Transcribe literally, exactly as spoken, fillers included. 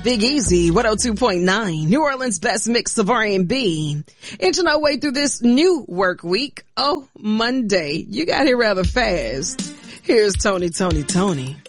Big Easy, one oh two point nine, New Orleans' best mix of R and B. Inching our way through this new work week. Oh, Monday. You got here rather fast. Here's Tony, Tony, Tony.